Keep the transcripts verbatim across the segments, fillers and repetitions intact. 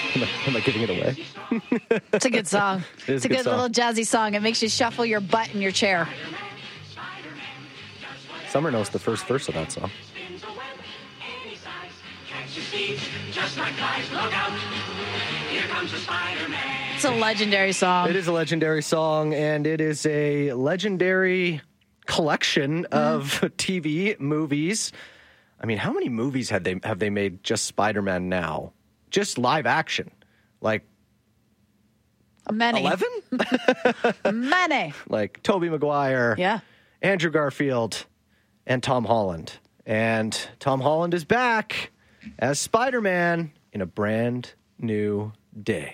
Am I, am I giving it away? It's a good song. It is it's a a good good song. little jazzy song. It makes you shuffle your butt in your chair. Summer knows the first verse of that song. It's a legendary song. It is a legendary song, and it is a legendary collection of mm. T V movies. I mean, how many movies had they have they made just Spider-Man now? Just live action. Like Many. eleven? Many. Like Tobey Maguire, yeah. Andrew Garfield, and Tom Holland. And Tom Holland is back as Spider-Man in a brand new day.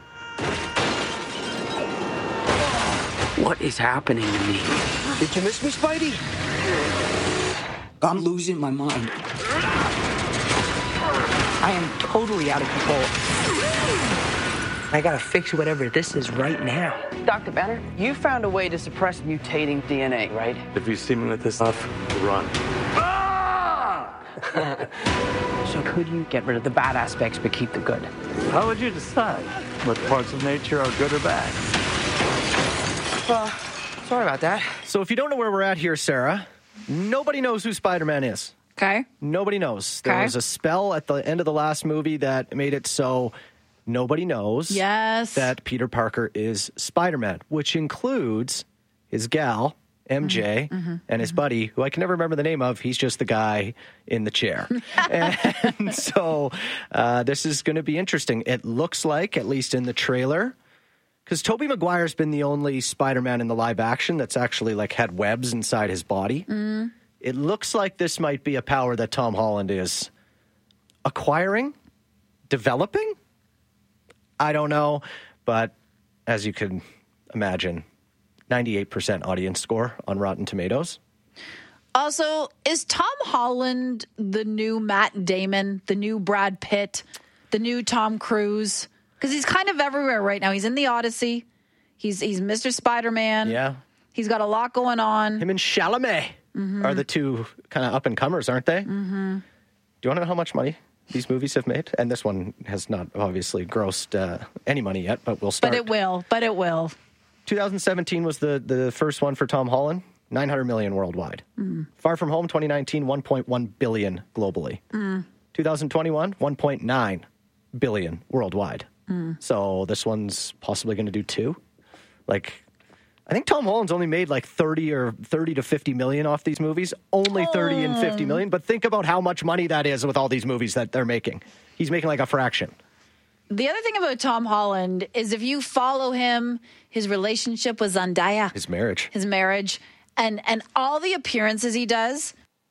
What is happening to me? Did you miss me, Spidey? I'm losing my mind. I am totally out of control. I gotta fix whatever this is right now. Doctor Banner, you found a way to suppress mutating D N A, right? If you see me with this stuff, run. So could you get rid of the bad aspects but keep the good? How would you decide what parts of nature are good or bad? Well, sorry about that. So if you don't know where we're at here, Sarah, nobody knows who Spider-Man is. Okay. Nobody knows. There Okay. was a spell at the end of the last movie that made it so nobody knows Yes. that Peter Parker is Spider-Man, which includes his gal, M J, mm-hmm, mm-hmm, and his mm-hmm. buddy, who I can never remember the name of. He's just the guy in the chair. And so uh, this is going to be interesting. It looks like, at least in the trailer, because Tobey Maguire's been the only Spider-Man in the live action that's actually like had webs inside his body. Mm. It looks like this might be a power that Tom Holland is acquiring, developing. I don't know, but as you can imagine, ninety-eight percent audience score on Rotten Tomatoes. Also, is Tom Holland the new Matt Damon, the new Brad Pitt, the new Tom Cruise? Because he's kind of everywhere right now. He's in the Odyssey. He's he's Mister Spider-Man. Yeah. He's got a lot going on. Him and Chalamet mm-hmm. are the two kind of up-and-comers, aren't they? Mm-hmm. Do you want to know how much money these movies have made? And this one has not obviously grossed uh, any money yet, but we'll start. But it will. But it will. twenty seventeen was the, the first one for Tom Holland, nine hundred million worldwide. Mm. Far From Home, twenty nineteen, one point one billion globally. Mm. twenty twenty-one, one point nine billion worldwide. Mm. So this one's possibly going to do two. Like, I think Tom Holland's only made like thirty or thirty to fifty million off these movies. Only thirty and fifty million. But think about how much money that is with all these movies that they're making. He's making like a fraction. The other thing about Tom Holland is if you follow him, his relationship with Zendaya, His marriage. his marriage, and and all the appearances he does,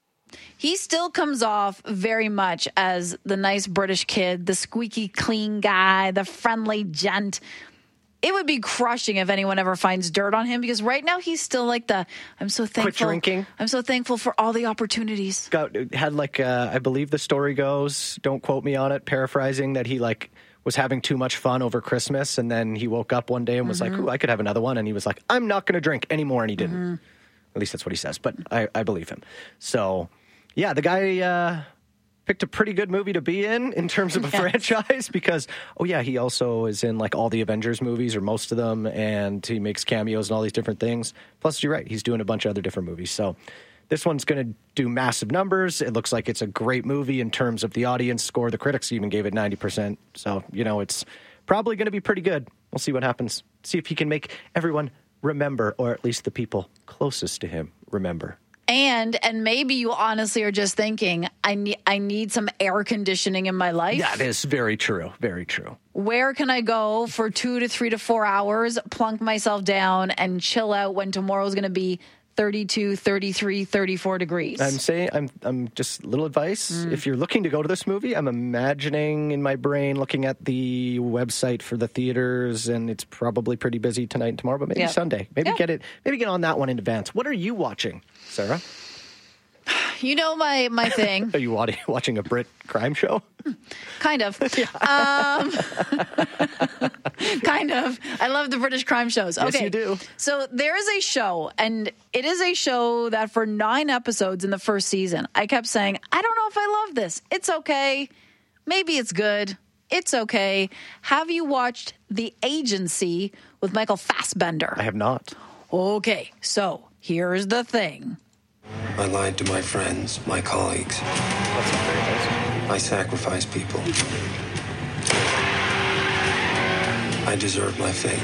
he still comes off very much as the nice British kid, the squeaky clean guy, the friendly gent. It would be crushing if anyone ever finds dirt on him, because right now he's still like the, I'm so thankful. Quit drinking. I'm so thankful for all the opportunities. Got had like uh, I believe the story goes, don't quote me on it, paraphrasing, that he like was having too much fun over Christmas, and then he woke up one day and was Mm-hmm. like, ooh, I could have another one, and he was like, I'm not going to drink anymore, and he didn't. Mm-hmm. At least that's what he says, but I, I believe him. So, yeah, the guy uh, picked a pretty good movie to be in in terms of a Yes. franchise, because, oh yeah, he also is in like all the Avengers movies, or most of them, and he makes cameos and all these different things. Plus, you're right, he's doing a bunch of other different movies. So this one's going to do massive numbers. It looks like it's a great movie in terms of the audience score. The critics even gave it ninety percent. So, you know, it's probably going to be pretty good. We'll see what happens. See if he can make everyone remember, or at least the people closest to him remember. And and maybe you honestly are just thinking, I need I need some air conditioning in my life. That is very true. Very true. Where can I go for two to three to four hours, plunk myself down and chill out when tomorrow's going to be thirty-two, thirty-three, thirty-four degrees? I'm saying, I'm I'm just little advice. Mm. If you're looking to go to this movie, I'm imagining in my brain, looking at the website for the theaters, and it's probably pretty busy tonight and tomorrow, but maybe Yep. Sunday. Maybe Yep. get it. Maybe get on that one in advance. What are you watching, Sarah? You know my, my thing. Are you watching watching a Brit crime show? Kind of. Um, kind of. I love the British crime shows. Yes, Okay. you do. So there is a show, and it is a show that for nine episodes in the first season, I kept saying, I don't know if I love this. It's okay. Maybe it's good. It's okay. Have you watched The Agency with Michael Fassbender? I have not. Okay, so here's the thing. I lied to my friends, my colleagues. I sacrificed people. I deserve my fate.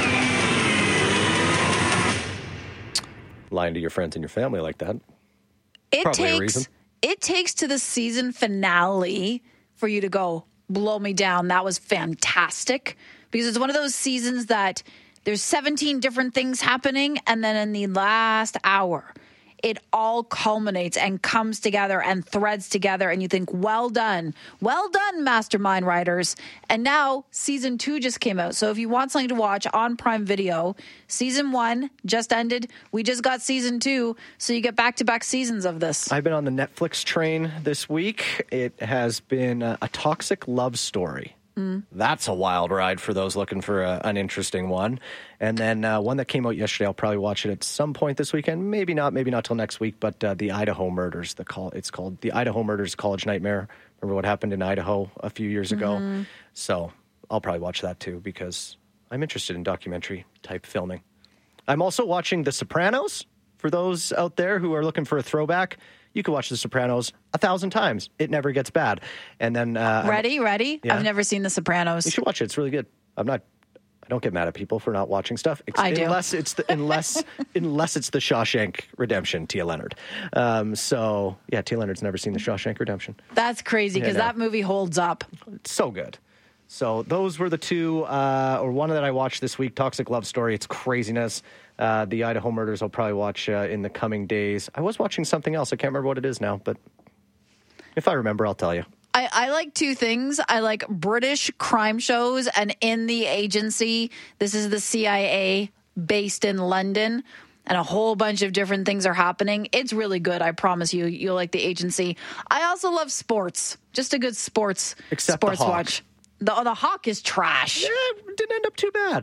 Lying to your friends and your family like that. It Probably a takes reason. it takes to the season finale for you to go, blow me down. That was fantastic. Because it's one of those seasons that there's seventeen different things happening, and then in the last hour, it all culminates and comes together and threads together, and you think, well done. Well done, Mastermind writers. And now season two just came out. So if you want something to watch on Prime Video, season one just ended. We just got season two, so you get back-to-back seasons of this. I've been on the Netflix train this week. It has been a, a toxic love story. Mm. That's a wild ride for those looking for a, an interesting one. And then uh, one that came out yesterday, I'll probably watch it at some point this weekend. Maybe not, maybe not till next week, but uh, the Idaho Murders, the call, it's called The Idaho Murders College Nightmare. Remember what happened in Idaho a few years ago? Mm-hmm. So I'll probably watch that too because I'm interested in documentary type filming. I'm also watching The Sopranos. For those out there who are looking for a throwback, you can watch The Sopranos a thousand times. It never gets bad. And then uh, ready, ready? Yeah. I've never seen The Sopranos. You should watch it. It's really good. I'm not. I don't get mad at people for not watching stuff. Ex- I do. Unless it's the unless unless it's the Shawshank Redemption, Tia Leonard. Um, so yeah, Tia Leonard's never seen the Shawshank Redemption. That's crazy because yeah, no. that movie holds up. It's so good. So those were the two, uh, or one that I watched this week. Toxic Love Story. It's craziness. Uh, the Idaho Murders I'll probably watch uh, in the coming days. I was watching something else. I can't remember what it is now, but if I remember, I'll tell you. I, I like two things. I like British crime shows, and in The Agency, this is the C I A based in London, and a whole bunch of different things are happening. It's really good. I promise you, you'll like The Agency. I also love sports. Just a good sports Except sports the Hawk. watch. The, the Hawk is trash. Yeah, it didn't end up too bad.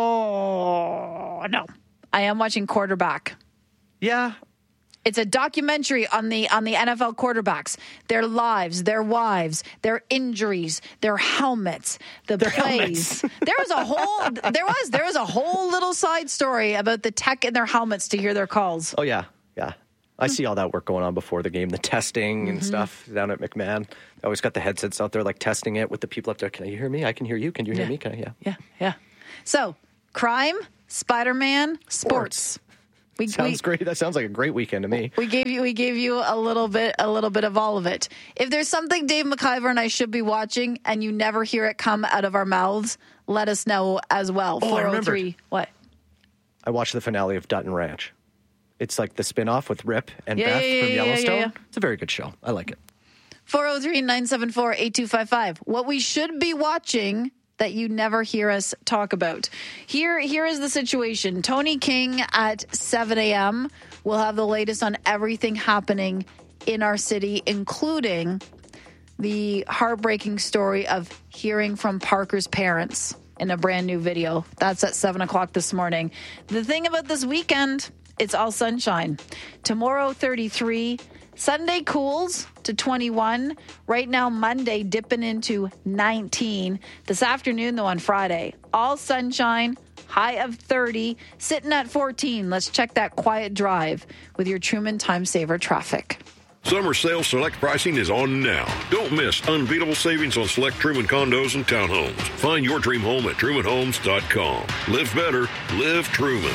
Oh, no. I am watching Quarterback. Yeah. It's a documentary on the on the N F L quarterbacks, their lives, their wives, their injuries, their helmets, the their plays. Helmets. There was a whole there was there was a whole little side story about the tech in their helmets to hear their calls. Oh yeah, yeah. I see all that work going on before the game, the testing and mm-hmm. stuff down at McMahon. I always got the headsets out there, like testing it with the people up there. Can you hear me? I can hear you. Can you hear yeah. me? Can I? Yeah, yeah, yeah. So, crime, Spider-Man, sports. sports. We, sounds we, great. That sounds like a great weekend to me. We gave you we gave you a little bit a little bit of all of it. If there's something Dave McIver and I should be watching and you never hear it come out of our mouths, let us know as well. Oh, I remembered. What? I watched the finale of Dutton Ranch. It's like the spinoff with Rip and yeah, Beth yeah, from yeah, Yellowstone. Yeah, yeah. It's a very good show. I like it. four oh three, nine seven four, eight two five five. What we should be watching that you never hear us talk about. Here, here is the situation. Tony King at seven a.m. will have the latest on everything happening in our city, including the heartbreaking story of hearing from Parker's parents in a brand new video. That's at seven o'clock this morning. The thing about this weekend, it's all sunshine. Tomorrow, thirty-three. Sunday cools to twenty-one. Right now, Monday dipping into nineteen. This afternoon, though, on Friday, all sunshine, high of thirty, sitting at fourteen. Let's check that quiet drive with your Truman Time Saver traffic. Summer sales select pricing is on now. Don't miss unbeatable savings on select Truman condos and townhomes. Find your dream home at truman homes dot com. Live better, live Truman.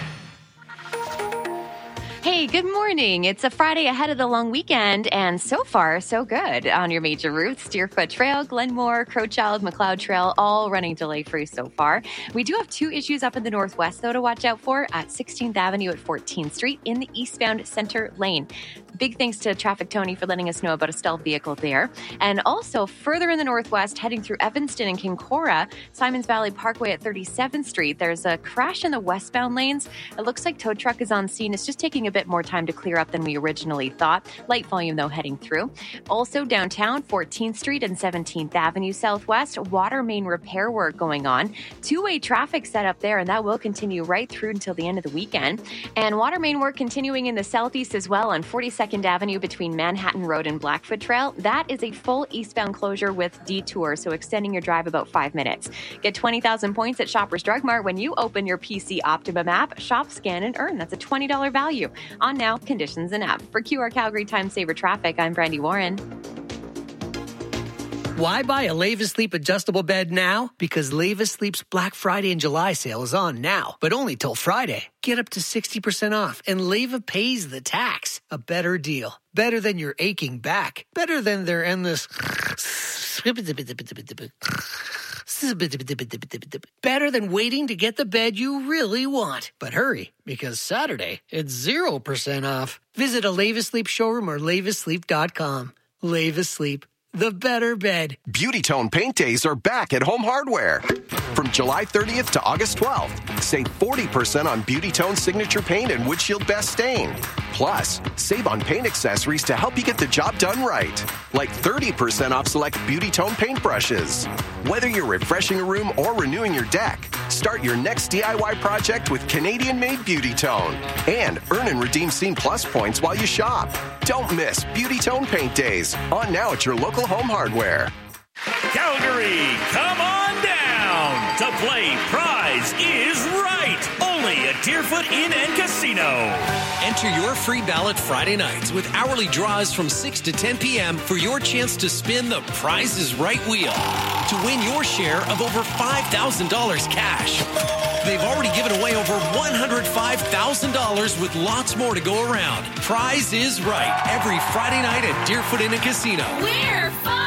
Hey, good morning. It's a Friday ahead of the long weekend, and so far, so good on your major routes. Deerfoot Trail, Glenmore, Crowchild, McLeod Trail, all running delay-free so far. We do have two issues up in the northwest, though, to watch out for at sixteenth Avenue at fourteenth Street in the eastbound center lane. Big thanks to Traffic Tony for letting us know about a stealth vehicle there. And also, further in the northwest, heading through Evanston and Kincora, Simons Valley Parkway at thirty-seventh Street, there's a crash in the westbound lanes. It looks like tow truck is on scene. It's just taking a bit more more time to clear up than we originally thought. Light volume, though, heading through. Also downtown, fourteenth Street and seventeenth Avenue Southwest, water main repair work going on. Two-way traffic set up there, and that will continue right through until the end of the weekend. And water main work continuing in the southeast as well on forty-second Avenue between Manhattan Road and Blackfoot Trail. That is a full eastbound closure with detour, so extending your drive about five minutes. Get twenty thousand points at Shoppers Drug Mart when you open your P C Optimum app. Shop, scan, and earn. That's a twenty dollars value. On now, conditions and app. For Q R Calgary Time Saver Traffic, I'm Brandy Warren. Why buy a Leva Sleep adjustable bed now? Because Leva Sleep's Black Friday and July sale is on now, but only till Friday. Get up to sixty percent off, and Leva pays the tax. A better deal. Better than your aching back. Better than their endless... Better than waiting to get the bed you really want. But hurry, because Saturday, it's zero percent off. Visit a Leva Sleep showroom or leva sleep dot com. Leva Sleep. The better bed. Beauty Tone Paint Days are back at Home Hardware. From July thirtieth to August twelfth, save forty percent on Beauty Tone Signature Paint and Windshield Best Stain. Plus, save on paint accessories to help you get the job done right. Like thirty percent off select Beauty Tone paint brushes. Whether you're refreshing a room or renewing your deck, start your next D I Y project with Canadian-made Beauty Tone. And earn and redeem Scene Plus points while you shop. Don't miss Beauty Tone Paint Days. On now at your local Home Hardware. Calgary, come on down to play Prize is Right. Only at Deerfoot Inn and Casino. Enter your free ballot Friday nights with hourly draws from six to ten p.m. for your chance to spin the Prize is Right wheel to win your share of over five thousand dollars cash. They've already given away over one hundred five thousand dollars with lots more to go around. Prize is Right every Friday night at Deerfoot Inn and Casino. We're fun!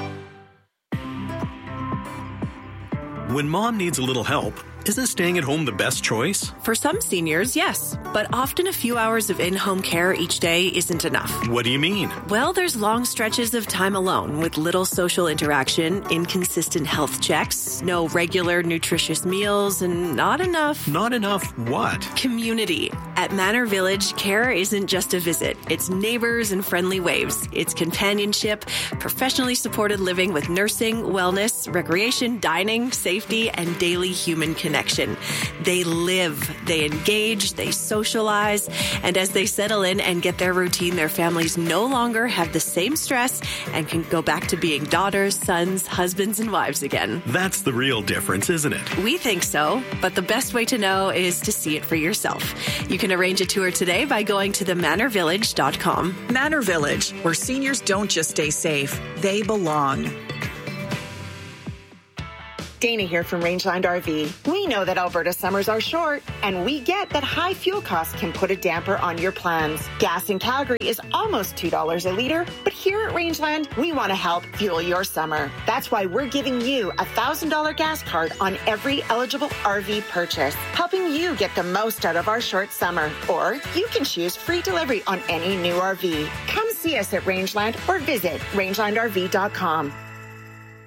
When mom needs a little help, isn't staying at home the best choice? For some seniors, yes. But often a few hours of in-home care each day isn't enough. What do you mean? Well, there's long stretches of time alone with little social interaction, inconsistent health checks, no regular nutritious meals, and not enough... Not enough what? Community. At Manor Village, care isn't just a visit. It's neighbors and friendly waves. It's companionship, professionally supported living with nursing, wellness, recreation, dining, safety, and daily human connection. Connection. They live, they engage, they socialize, and as they settle in and get their routine, their families no longer have the same stress and can go back to being daughters, sons, husbands, and wives again. That's the real difference, isn't it? We think so, but the best way to know is to see it for yourself. You can arrange a tour today by going to the manor village dot com. Manor Village, where seniors don't just stay safe, they belong. Dana here from Rangeland R V. We know that Alberta summers are short, and we get that high fuel costs can put a damper on your plans. Gas in Calgary is almost two dollars a litre, but here at Rangeland, we want to help fuel your summer. That's why we're giving you a one thousand dollars gas card on every eligible R V purchase, helping you get the most out of our short summer. Or you can choose free delivery on any new R V. Come see us at Rangeland or visit rangeland r v dot com.